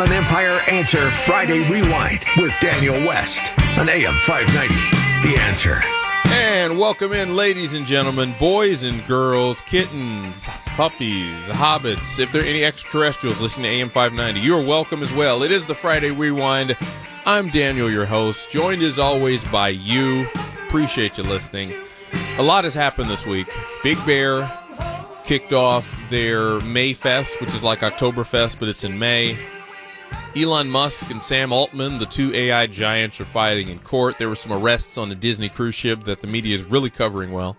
Inland Empire Answer Friday Rewind with Daniel West on AM 590. The Answer. And welcome in, ladies and gentlemen, boys and girls, kittens, puppies, hobbits. If there are any extraterrestrials listening to AM 590, you are welcome as well. It is the Friday Rewind. I'm Daniel, your host, joined as always by you. Appreciate you listening. A lot has happened this week. Big Bear kicked off their May Fest, which is like Oktoberfest, but it's in May. Elon Musk and Sam Altman, the two AI giants, are fighting in court. There were some arrests on the Disney cruise ship that the media is really covering well.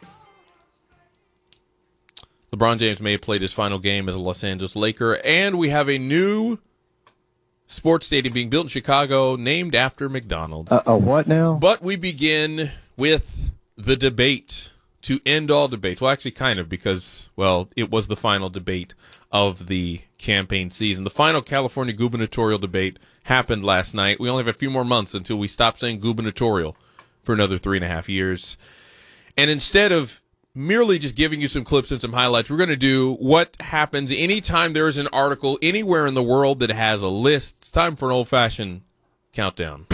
LeBron James may have played his final game as a Los Angeles Laker. And we have a new sports stadium being built in Chicago named after McDonald's. What now? But we begin with the debate to end all debates. Well, actually, kind of, because, well, it was the final debate of the campaign season. The final California gubernatorial debate happened last night. We only have a few more months until we stop saying gubernatorial for another 3.5 years. And instead of merely just giving you some clips and some highlights, we're going to do what happens anytime there is an article anywhere in the world that has a list. It's time for an old-fashioned countdown.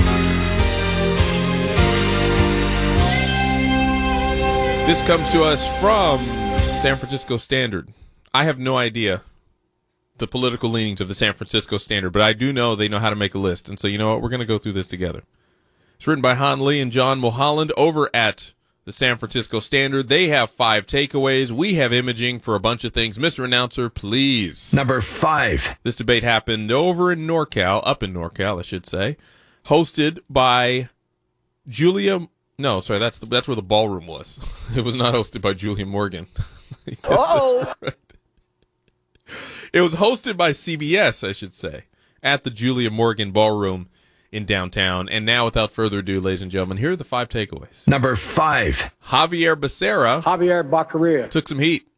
This comes to us from San Francisco Standard. I have no idea the political leanings of the San Francisco Standard, but I do know they know how to make a list. And so, you know what? We're going to go through this together. It's written by Han Lee and John Mulholland over at the San Francisco Standard. They have 5 takeaways. We have imaging for a bunch of things. Mr. Announcer, please. Number 5. This debate happened over in NorCal, up in NorCal, I should say, hosted by Julia. No, sorry, that's where the ballroom was. It was not hosted by Julia Morgan. Oh! It was hosted by CBS, I should say, at the Julia Morgan Ballroom in downtown. And now, without further ado, ladies and gentlemen, here are the 5 takeaways. Number 5. Javier Becerra took some heat.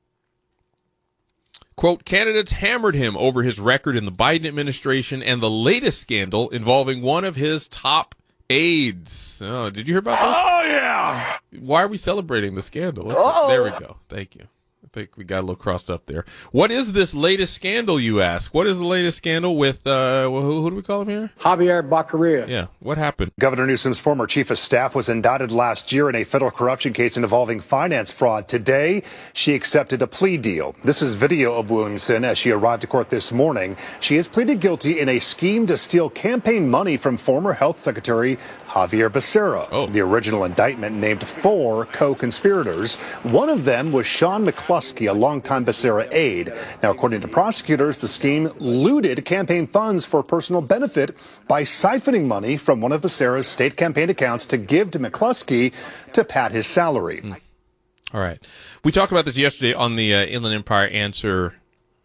Quote, candidates hammered him over his record in the Biden administration and the latest scandal involving one of his top aides. Oh, did you hear about this? Oh, yeah! Why are we celebrating the scandal? There we go. Thank you. I think we got a little crossed up there. What is this latest scandal, you ask? What is the latest scandal with, who do we call him here? Javier Becerra. Yeah, what happened? Governor Newsom's former chief of staff was indicted last year in a federal corruption case involving finance fraud. Today, she accepted a plea deal. This is video of Williamson as she arrived to court this morning. She has pleaded guilty in a scheme to steal campaign money from former health secretary Javier Becerra. Oh. The original indictment named 4 co-conspirators. One of them was Sean McCluskey, a longtime Becerra aide. Now, according to prosecutors, the scheme looted campaign funds for personal benefit by siphoning money from one of Becerra's state campaign accounts to give to McCluskey to pad his salary. All right. We talked about this yesterday on the Inland Empire Answer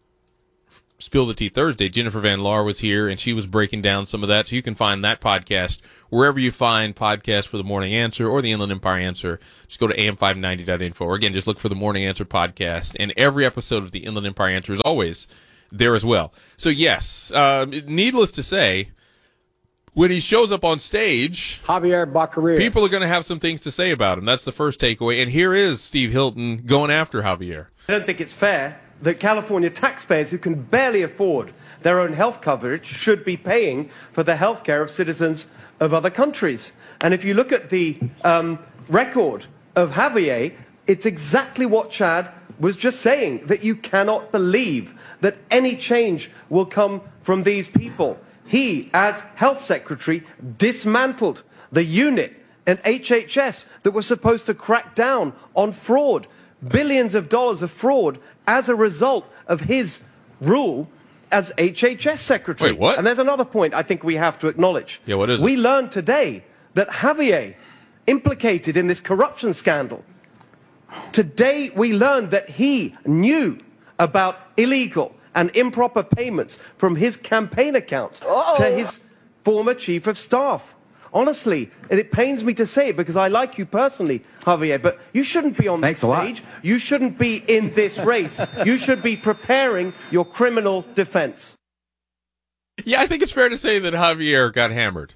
Spill the Tea Thursday. Jennifer Van Laar was here, and she was breaking down some of that. So you can find that podcast wherever you find podcasts for the Morning Answer or the Inland Empire Answer. Just go to am590.info. Or again, just look for the Morning Answer podcast. And every episode of the Inland Empire Answer is always there as well. So yes, needless to say, when he shows up on stage, Javier Becerra. people are going to have some things to say about him. That's the first takeaway. And here is Steve Hilton going after Javier. I don't think it's fair that California taxpayers who can barely afford their own health coverage should be paying for the health care of citizens of other countries. And if you look at the record of Javier, it's exactly what Chad was just saying, that you cannot believe that any change will come from these people. He, as health secretary, dismantled the unit and HHS that was supposed to crack down on fraud, billions of dollars of fraud as a result of his rule as HHS secretary. Wait, what? And there's another point I think we have to acknowledge. Yeah, what is it? We learned today that Javier, implicated in this corruption scandal, today we learned that he knew about illegal and improper payments from his campaign account to his former chief of staff. Honestly, and it pains me to say it because I like you personally, Javier, but you shouldn't be on this stage. You shouldn't be in this race. You should be preparing your criminal defense. Yeah, I think it's fair to say that Javier got hammered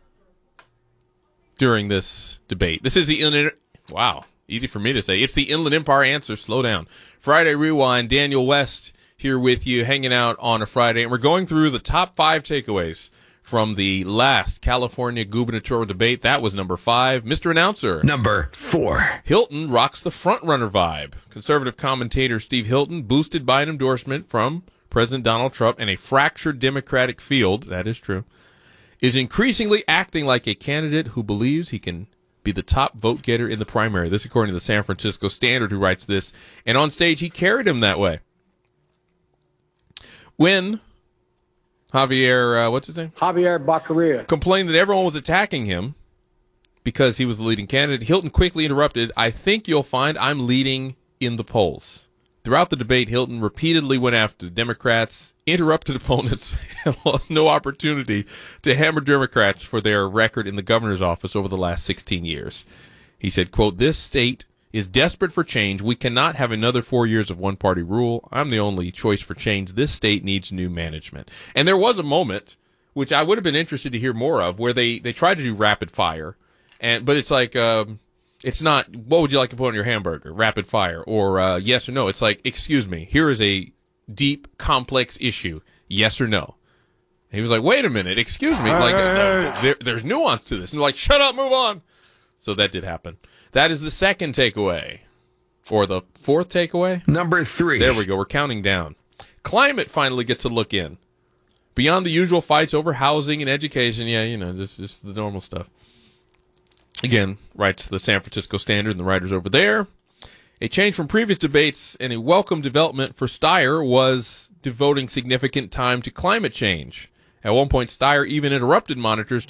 during this debate. This is the Inland... Wow, easy for me to say. It's the Inland Empire Answer. Slow down. Friday Rewind, Daniel West here with you, hanging out on a Friday, and we're going through the top 5 takeaways from the last California gubernatorial debate. That was number 5. Mr. Announcer. Number 4. Hilton rocks the front-runner vibe. Conservative commentator Steve Hilton boosted by an endorsement from President Donald Trump and a fractured Democratic field, that is true, is increasingly acting like a candidate who believes he can be the top vote getter in the primary. This according to the San Francisco Standard, who writes this. And on stage, he carried him that way. When Javier, what's his name? Javier Baccaria complained that everyone was attacking him because he was the leading candidate, Hilton quickly interrupted, "I think you'll find I'm leading in the polls." Throughout the debate, Hilton repeatedly went after Democrats, interrupted opponents, and lost no opportunity to hammer Democrats for their record in the governor's office over the last 16 years. He said, quote, "This state is desperate for change. We cannot have another 4 years of one-party rule. I'm the only choice for change. This state needs new management." And there was a moment, which I would have been interested to hear more of, where they tried to do rapid fire, but it's like... it's not, what would you like to put on your hamburger? Rapid fire. Or yes or no. It's like, excuse me, here is a deep, complex issue. Yes or no. He was like, wait a minute, excuse me. There's nuance to this. And like, shut up, move on. So that did happen. That is the second takeaway. Or the fourth takeaway? Number 3. There we go. We're counting down. Climate finally gets a look in. Beyond the usual fights over housing and education. Yeah, just the normal stuff. Again, writes the San Francisco Standard and the writers over there. A change from previous debates and a welcome development for Steyer was devoting significant time to climate change. At one point, Steyer even interrupted moderators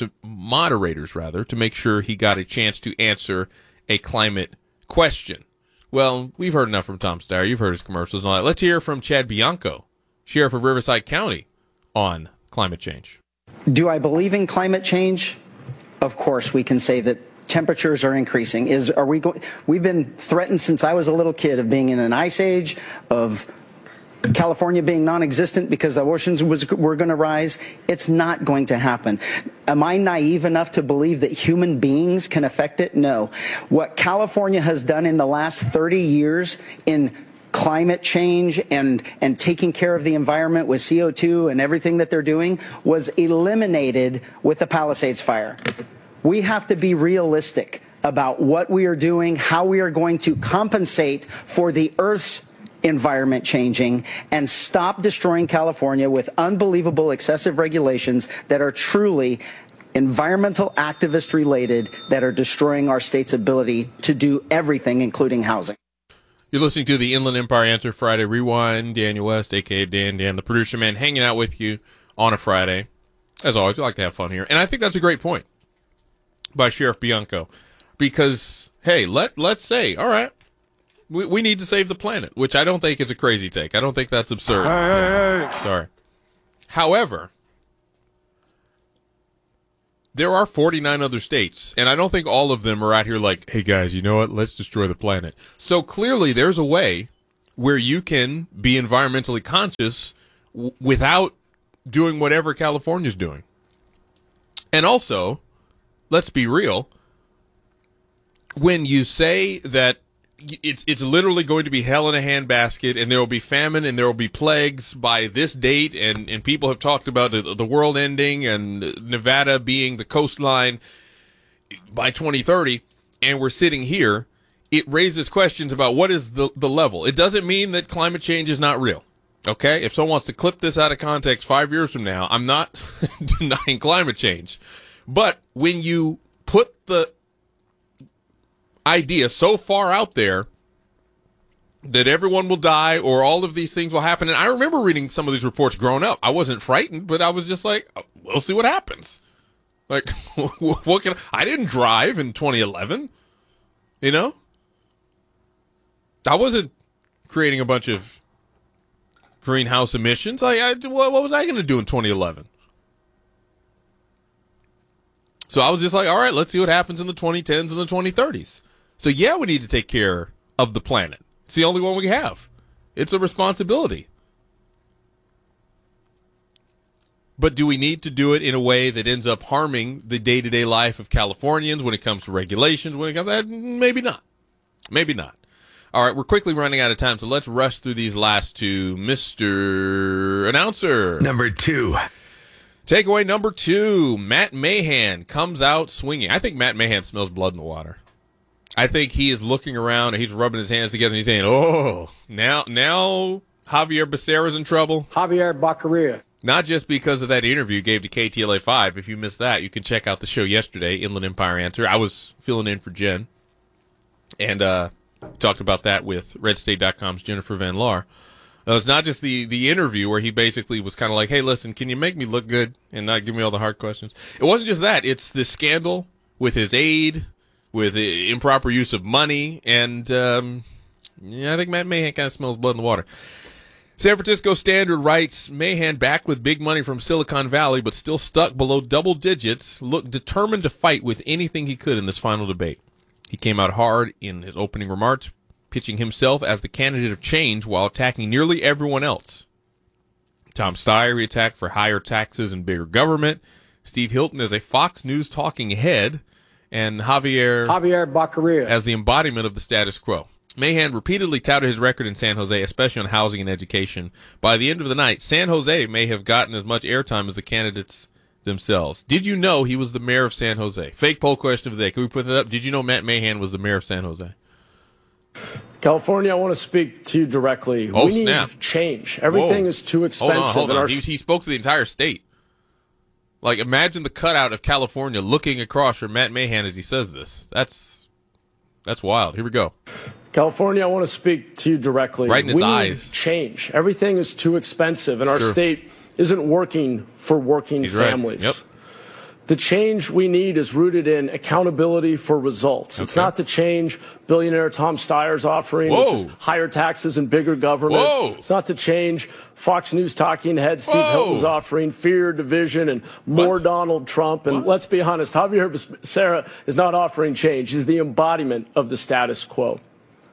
to make sure he got a chance to answer a climate question. Well, we've heard enough from Tom Steyer. You've heard his commercials and all that. Let's hear from Chad Bianco, sheriff of Riverside County, on climate change. Do I believe in climate change? Of course, we can say that temperatures are increasing. We've been threatened since I was a little kid of being in an ice age, of California being non-existent because the oceans were going to rise. It's not going to happen. Am I naive enough to believe that human beings can affect it? No. What California has done in the last 30 years in climate change and taking care of the environment with CO2 and everything that they're doing was eliminated with the Palisades fire. We have to be realistic about what we are doing, how we are going to compensate for the Earth's environment changing, and stop destroying California with unbelievable excessive regulations that are truly environmental activist related, that are destroying our state's ability to do everything, including housing. You're listening to the Inland Empire Answer Friday Rewind. Daniel West, a.k.a. Dan, the producer man, hanging out with you on a Friday. As always, we like to have fun here. And I think that's a great point by Sheriff Bianco, because, hey, let's say, all right, we need to save the planet, which I don't think is a crazy take. I don't think that's absurd. Sorry. However, there are 49 other states, and I don't think all of them are out here like, hey, guys, you know what? Let's destroy the planet. So clearly there's a way where you can be environmentally conscious without doing whatever California's doing. And also, let's be real, when you say that it's literally going to be hell in a handbasket and there will be famine and there will be plagues by this date, and people have talked about the world ending and Nevada being the coastline by 2030, and we're sitting here, it raises questions about what is the level. It doesn't mean that climate change is not real. Okay? If someone wants to clip this out of context 5 years from now, I'm not denying climate change. But when you put the idea so far out there that everyone will die or all of these things will happen, and I remember reading some of these reports growing up. I wasn't frightened, but I was just like, we'll see what happens. Like, I didn't drive in 2011, you know? I wasn't creating a bunch of greenhouse emissions. What was I going to do in 2011? So I was just like, all right, let's see what happens in the 2010s and the 2030s. So yeah, we need to take care of the planet. It's the only one we have. It's a responsibility. But do we need to do it in a way that ends up harming the day-to-day life of Californians when it comes to regulations, when it comes to that? Maybe not. Maybe not. All right, we're quickly running out of time, so let's rush through these last two. Mr. Announcer. Number 2. Takeaway number 2, Matt Mahan comes out swinging. I think Matt Mahan smells blood in the water. I think he is looking around and he's rubbing his hands together and he's saying, oh, now Javier Becerra's in trouble. Javier Baccaria. Not just because of that interview he gave to KTLA 5. If you missed that, you can check out the show yesterday, Inland Empire Answer. I was filling in for Jen. And talked about that with RedState.com's Jennifer Van Laar. It's not just the interview where he basically was kind of like, hey, listen, can you make me look good and not give me all the hard questions? It wasn't just that. It's the scandal with his aide, with improper use of money, and I think Matt Mahan kind of smells blood in the water. San Francisco Standard writes, Mahan, back with big money from Silicon Valley, but still stuck below double digits, looked determined to fight with anything he could in this final debate. He came out hard in his opening remarks, pitching himself as the candidate of change while attacking nearly everyone else. Tom Steyer he attacked for higher taxes and bigger government. Steve Hilton as a Fox News talking head, and Javier Baccaria as the embodiment of the status quo. Mahan repeatedly touted his record in San Jose, especially on housing and education. By the end of the night, San Jose may have gotten as much airtime as the candidates themselves. Did you know he was the mayor of San Jose? Fake poll question of the day. Can we put that up? Did you know Matt Mahan was the mayor of San Jose? California, I want to speak to you directly. Oh, we snap. need change. Everything is too expensive. Hold on. He spoke to the entire state. Like, imagine the cutout of California looking across from Matt Mahan as he says this. That's wild. Here we go. California, I want to speak to you directly. Right in its we eyes. Need change. Everything is too expensive, and our Sure. state isn't working for working He's right. families. Yep. The change we need is rooted in accountability for results. It's Okay. not the change billionaire Tom Steyer's offering, Whoa. which is higher taxes and bigger government. Whoa. It's not the change Fox News talking head Steve Whoa. Hilton's offering, fear, division, and more What? Donald Trump. And let's be honest, Javier Becerra is not offering change. He's the embodiment of the status quo.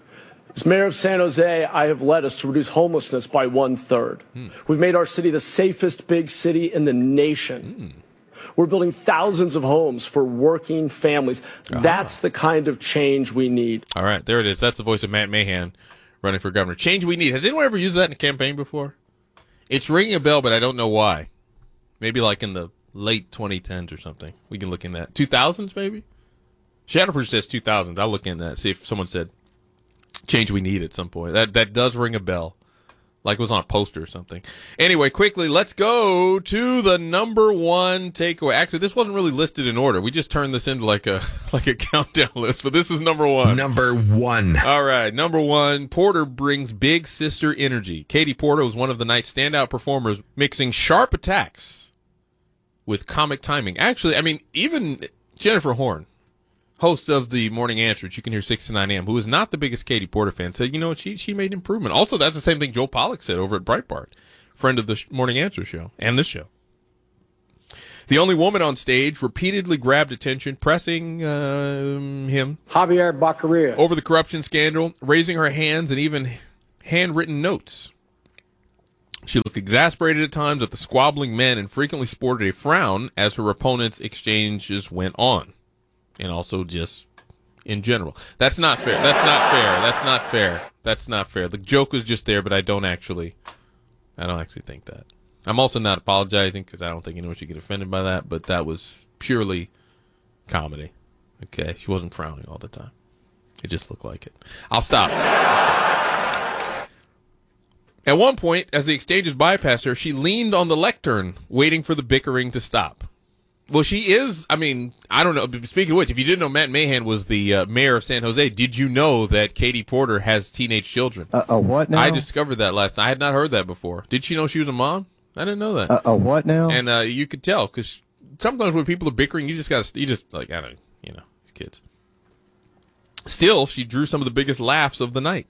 As mayor of San Jose, I have led us to reduce homelessness by 1/3. We've made our city the safest big city in the nation. We're building thousands of homes for working families. That's the kind of change we need. All right, there it is. That's the voice of Matt Mahan running for governor. Change we need. Has anyone ever used that in a campaign before? It's ringing a bell, but I don't know why. Maybe like in the late 2010s or something. We can look in that. 2000s, maybe? Shadowproof says 2000s. I'll look in that, see if someone said change we need at some point. That does ring a bell. Like it was on a poster or something. Anyway, quickly, let's go to the number 1 takeaway. Actually, this wasn't really listed in order. We just turned this into like a countdown list, but this is number 1. Number 1. All right, number 1, Porter brings big sister energy. Katie Porter was one of the night's standout performers, mixing sharp attacks with comic timing. Actually, I mean, even Jennifer Horn, host of the Morning Answer, which you can hear 6 to 9 a.m., who is not the biggest Katie Porter fan, said, you know what, she made improvement. Also, that's the same thing Joel Pollack said over at Breitbart, friend of the Morning Answer show and this show. The only woman on stage repeatedly grabbed attention, pressing him Javier Baccaria over the corruption scandal, raising her hands and even handwritten notes. She looked exasperated at times at the squabbling men and frequently sported a frown as her opponents' exchanges went on. And also just in general. That's not fair. That's not fair. That's not fair. That's not fair. The joke was just there, but I don't actually think that. I'm also not apologizing because I don't think anyone should get offended by that, but that was purely comedy. Okay? She wasn't frowning all the time. It just looked like it. I'll stop. At one point, as the exchanges bypassed her, she leaned on the lectern, waiting for the bickering to stop. Well, she is, I mean, I don't know. Speaking of which, if you didn't know Matt Mahan was the mayor of San Jose, did you know that Katie Porter has teenage children? What now? I discovered that last night. I had not heard that before. Did she know she was a mom? I didn't know that. What now? And you could tell, because sometimes when people are bickering, you just like, I don't, these kids. Still, she drew some of the biggest laughs of the night.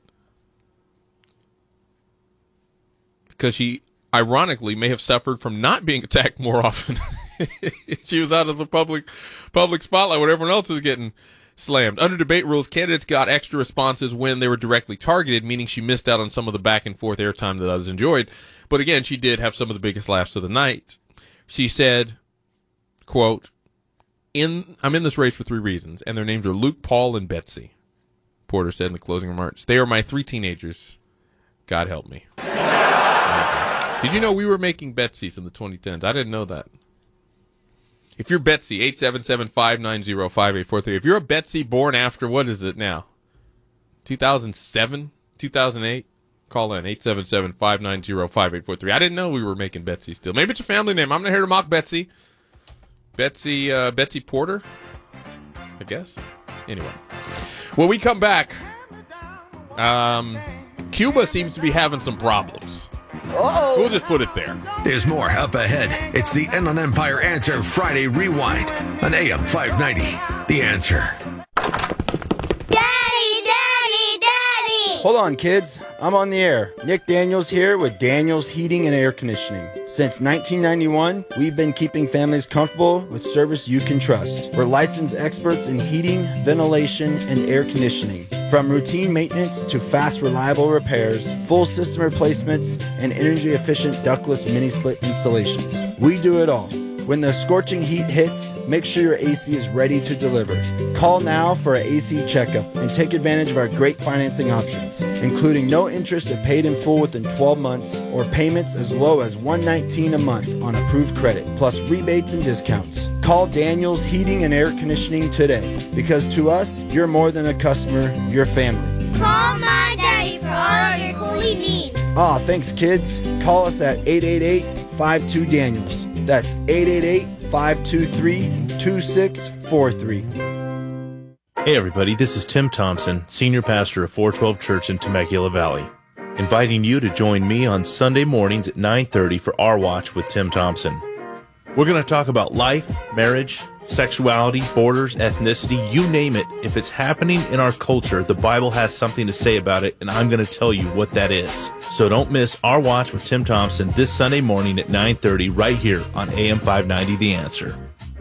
Because she, ironically, may have suffered from not being attacked more often. She was out of the public spotlight when everyone else was getting slammed. Under debate rules, candidates got extra responses when they were directly targeted, meaning she missed out on some of the back and forth airtime that others enjoyed. But again, she did have some of the biggest laughs of the night. She said, quote, I'm in this race for 3 reasons, and their names are Luke, Paul, and Betsy. Porter said in the closing remarks. They are my 3 teenagers. God help me. Did you know we were making Betsy's in the 2010s? I didn't know that. If you're Betsy, 877-590-5843. If you're a Betsy born after, what is it now? 2007? 2008? Call in, 877-590-5843. I didn't know we were making Betsy still. Maybe it's a family name. I'm not here to mock Betsy. Betsy Porter, I guess. Anyway. When we come back, Cuba seems to be having some problems. Uh-oh. We'll just put it there. There's more up ahead. It's the Inland Empire Answer Friday Rewind on AM 590. The Answer. Hold on, kids. I'm on the air. Nick Daniels here with Daniels Heating and Air Conditioning. Since 1991, we've been keeping families comfortable with service you can trust. We're licensed experts in heating, ventilation, and air conditioning. From routine maintenance to fast, reliable repairs, full system replacements, and energy-efficient ductless mini-split installations. We do it all. When the scorching heat hits, make sure your AC is ready to deliver. Call now for an AC checkup and take advantage of our great financing options, including no interest if paid in full within 12 months or payments as low as $119 a month on approved credit, plus rebates and discounts. Call Daniels Heating and Air Conditioning today, because to us, you're more than a customer, you're family. Call my daddy for all of your cooling needs. Thanks, kids. Call us at 888-52-DANIELS. That's 888-523-2643. Hey everybody, this is Tim Thompson, Senior Pastor of 412 Church in Temecula Valley, inviting you to join me on Sunday mornings at 9:30 for Our Watch with Tim Thompson. We're going to talk about life, marriage, sexuality, borders, ethnicity, you name it. If it's happening in our culture, the Bible has something to say about it, and I'm going to tell you what that is. So don't miss Our Watch with Tim Thompson this Sunday morning at 9:30 right here on AM 590 The Answer.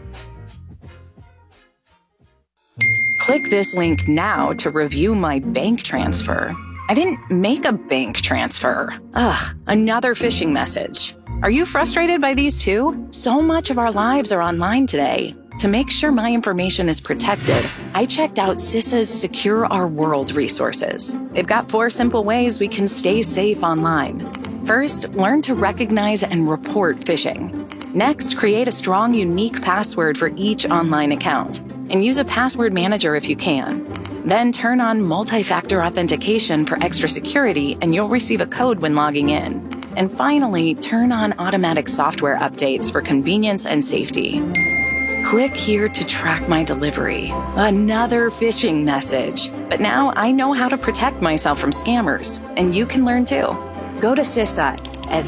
Click this link now to review my bank transfer. I didn't make a bank transfer. Another phishing message. Are you frustrated by these too? So much of our lives are online today. To make sure my information is protected, I checked out CISA's Secure Our World resources. They've got 4 simple ways we can stay safe online. First, learn to recognize and report phishing. Next, create a strong, unique password for each online account, and use a password manager if you can. Then turn on multi-factor authentication for extra security, and you'll receive a code when logging in. And finally, turn on automatic software updates for convenience and safety. Click here to track my delivery. Another phishing message. But now I know how to protect myself from scammers, and you can learn too. Go to CISA at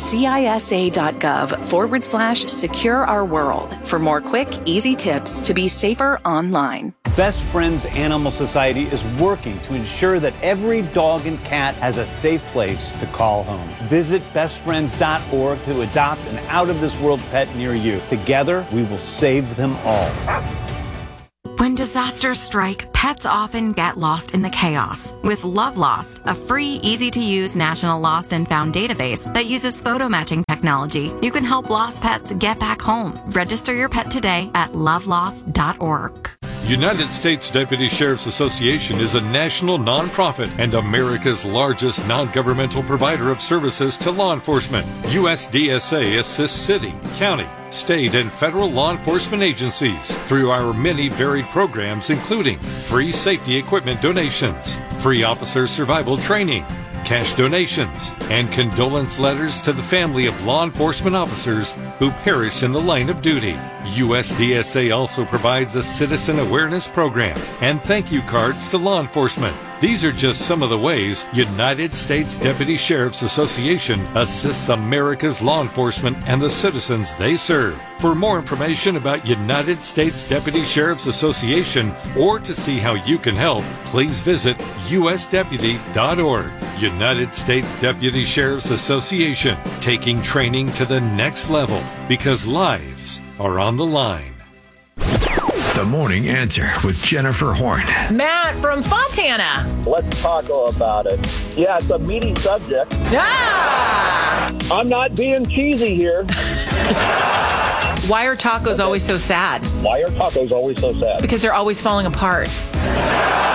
CISA.gov/Secure Our World for more quick, easy tips to be safer online. Best Friends Animal Society is working to ensure that every dog and cat has a safe place to call home. Visit bestfriends.org to adopt an out-of-this-world pet near you. Together, we will save them all. When disasters strike, pets often get lost in the chaos. With Love Lost, a free, easy-to-use national lost and found database that uses photo matching technology, you can help lost pets get back home. Register your pet today at lovelost.org. United States Deputy Sheriff's Association is a national nonprofit and America's largest non-governmental provider of services to law enforcement. USDSA assists city, county, state, and federal law enforcement agencies through our many varied programs, including free safety equipment donations, free officer survival training, cash donations, and condolence letters to the family of law enforcement officers who perished in the line of duty. USDSA also provides a citizen awareness program and thank you cards to law enforcement. These are just some of the ways United States Deputy Sheriff's Association assists America's law enforcement and the citizens they serve. For more information about United States Deputy Sheriff's Association or to see how you can help, please visit usdeputy.org. United States Deputy Sheriff's Association, taking training to the next level because lives are on the line. The Morning Answer with Jennifer Horn. Matt from Fontana. Let's talk about it. Yeah, it's a meaty subject. Ah! I'm not being cheesy here. Why are tacos always so sad? Why are tacos always so sad? Because they're always falling apart.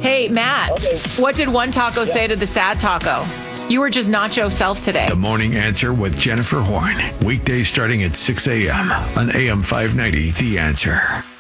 Hey, Matt, what did one taco say to the sad taco? You were just not yourself today. The Morning Answer with Jennifer Horn. Weekdays starting at 6 a.m. on AM 590, The Answer.